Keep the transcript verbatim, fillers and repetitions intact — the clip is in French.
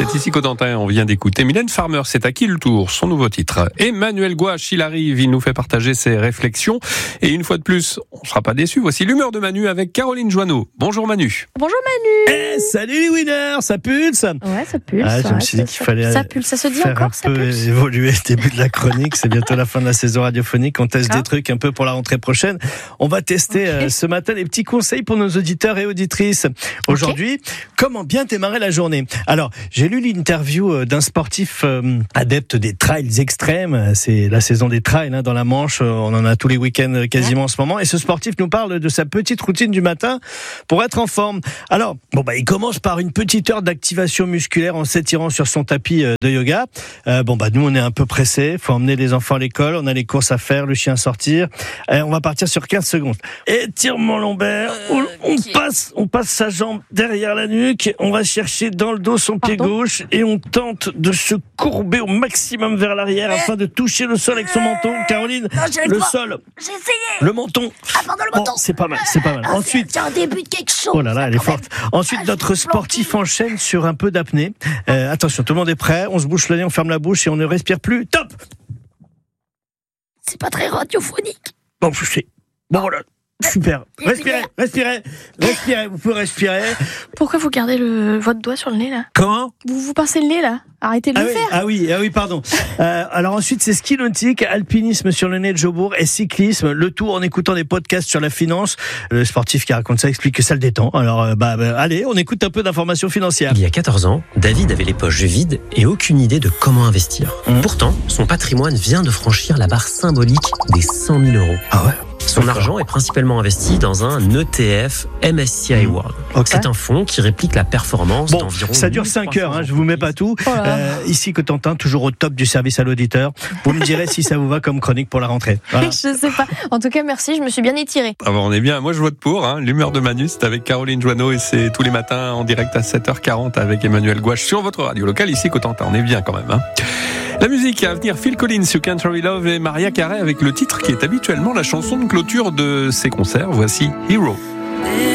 C'est ici Cotentin, on vient d'écouter Mylène Farmer, c'est à qui le tour, son nouveau titre. Emmanuel Gouache, il arrive, il nous fait partager ses réflexions. Et une fois de plus, on ne sera pas déçus. Voici l'humeur de Manu avec Caroline Joanneau. Bonjour Manu. Bonjour Manu. Eh, salut les winners, ça pulse. Ouais, ça pulse. Ah, je ouais, me suis dit qu'il fallait ça pulse, ça se dit faire encore, un ça peu pulse. évoluer le début de la chronique. C'est bientôt la fin de la saison radiophonique. On teste Ah. des trucs un peu pour la rentrée prochaine. On va tester Okay. euh, ce matin les petits conseils pour nos auditeurs et auditrices. Aujourd'hui, okay. Comment bien démarrer la journée. Alors, j'ai lu l'interview d'un sportif euh, adepte des trails extrêmes. C'est la saison des trails hein, dans la Manche. On en a tous les week-ends quasiment ouais. en ce moment. Et ce sportif nous parle de sa petite routine du matin pour être en forme. Alors, bon bah il commence par une petite heure d'activation musculaire en s'étirant sur son tapis de yoga. Euh, bon bah nous on est un peu pressés. Faut emmener les enfants à l'école. On a les courses à faire, le chien à sortir. Euh, on va partir sur quinze secondes. Étirement lombaire. Euh, on okay. passe, on passe sa jambe derrière la nuque. On va chercher dans le dos son pied Pardon gauche et on tente de se courber au maximum vers l'arrière euh, afin de toucher le sol avec son menton. Caroline, non, le toi. sol. J'ai essayé. Le menton. Ah pardon, le menton. Oh, c'est pas mal, c'est pas mal. Ah, Ensuite, c'est un début de quelque chose. Oh là là, elle est forte. Ensuite, ah, notre sportif enchaîne sur un peu d'apnée. Euh, attention, tout le monde est prêt. On se bouche le nez, on ferme la bouche et on ne respire plus. Top. C'est pas très radiophonique. Bon, je sais. Bon voilà. Super. Respirez, respirez, respirez. Vous pouvez respirer. Pourquoi vous gardez le, votre doigt sur le nez là ? Comment ? Vous vous pincez le nez là ? Arrêtez de ah le oui, faire. Ah oui, ah oui, pardon. Euh, alors ensuite, c'est ski nautique, alpinisme sur le nez de Jobourg et cyclisme. Le tout en écoutant des podcasts sur la finance. Le sportif qui raconte ça explique que ça le détend. Alors, euh, bah, bah, allez, on écoute un peu d'informations financières. Il y a quatorze ans, David avait les poches vides et aucune idée de comment investir. Mmh. Pourtant, son patrimoine vient de franchir la barre symbolique des cent mille euros. Ah ouais. Son argent est principalement investi dans un E T F M S C I World. Okay. C'est un fonds qui réplique la performance bon, d'environ... ça dure cinq heures, hein, je vous mets pas tout. Oh euh, ici, Cotentin, toujours au top du service à l'auditeur. Vous me direz si ça vous va comme chronique pour la rentrée. Voilà. Je sais pas. En tout cas, merci, je me suis bien étirée. Ah bon, on est bien. Moi, je vote pour. Hein. L'humeur de Manu, c'est avec Caroline Joanneau et c'est tous les matins en direct à sept heures quarante avec Emmanuel Gouache sur votre radio locale ici, Cotentin. On est bien quand même. Hein. La musique à venir, Phil Collins, You Can't Hurry Love et Maria Carey avec le titre qui est habituellement la chanson de clôture de ses concerts. Voici Hero.